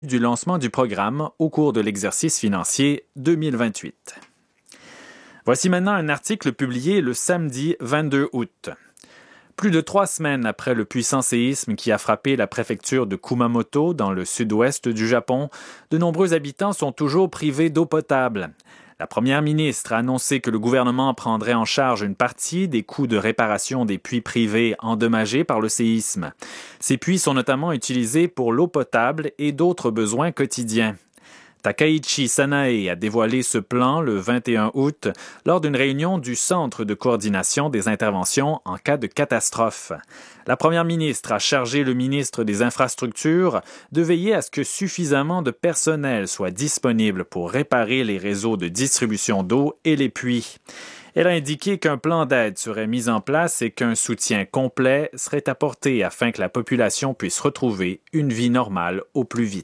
du lancement du programme au cours de l'exercice financier 2028. Voici maintenant un article publié le samedi 22 août. Plus de 3 semaines après le puissant séisme qui a frappé la préfecture de Kumamoto dans le sud-ouest du Japon, de nombreux habitants sont toujours privés d'eau potable. La première ministre a annoncé que le gouvernement prendrait en charge une partie des coûts de réparation des puits privés endommagés par le séisme. Ces puits sont notamment utilisés pour l'eau potable et d'autres besoins quotidiens. Takaichi Sanae a dévoilé ce plan le 21 août lors d'une réunion du Centre de coordination des interventions en cas de catastrophe. La première ministre a chargé le ministre des Infrastructures de veiller à ce que suffisamment de personnel soit disponible pour réparer les réseaux de distribution d'eau et les puits. Elle a indiqué qu'un plan d'aide serait mis en place et qu'un soutien complet serait apporté afin que la population puisse retrouver une vie normale au plus vite.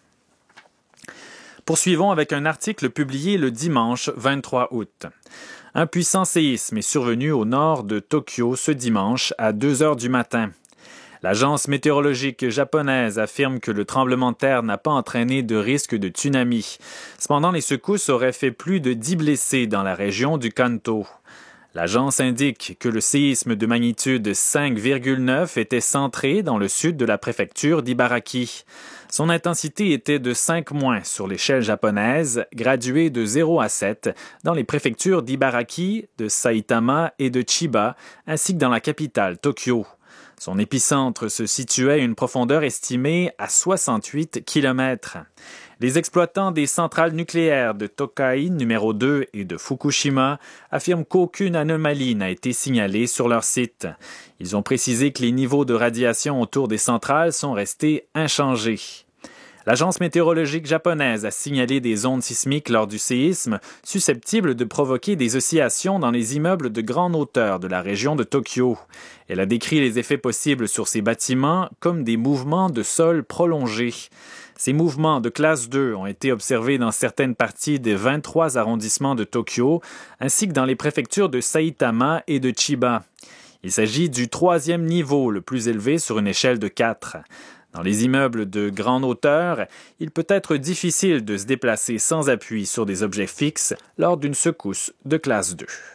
Poursuivons avec un article publié le dimanche 23 août. Un puissant séisme est survenu au nord de Tokyo ce dimanche à 2 heures du matin. L'agence météorologique japonaise affirme que le tremblement de terre n'a pas entraîné de risque de tsunami. Cependant, les secousses auraient fait plus de 10 blessés dans la région du Kanto. L'agence indique que le séisme de magnitude 5,9 était centré dans le sud de la préfecture d'Ibaraki. Son intensité était de 5- sur l'échelle japonaise, graduée de 0 à 7 dans les préfectures d'Ibaraki, de Saitama et de Chiba, ainsi que dans la capitale, Tokyo. Son épicentre se situait à une profondeur estimée à 68 km. Les exploitants des centrales nucléaires de Tokai numéro 2 et de Fukushima affirment qu'aucune anomalie n'a été signalée sur leur site. Ils ont précisé que les niveaux de radiation autour des centrales sont restés inchangés. L'agence météorologique japonaise a signalé des ondes sismiques lors du séisme susceptibles de provoquer des oscillations dans les immeubles de grande hauteur de la région de Tokyo. Elle a décrit les effets possibles sur ces bâtiments comme des mouvements de sol prolongés. Ces mouvements de classe 2 ont été observés dans certaines parties des 23 arrondissements de Tokyo, ainsi que dans les préfectures de Saitama et de Chiba. Il s'agit du 3e niveau le plus élevé sur une échelle de 4. Dans les immeubles de grande hauteur, il peut être difficile de se déplacer sans appui sur des objets fixes lors d'une secousse de classe 2.